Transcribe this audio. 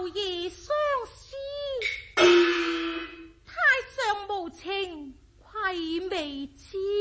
朝夜相思，太上無情愧微之。